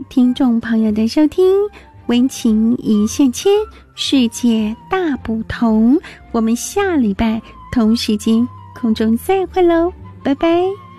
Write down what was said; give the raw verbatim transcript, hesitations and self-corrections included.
听众朋友的收听，温情一线牵，世界大不同。我们下礼拜同时间空中再会喽，拜拜。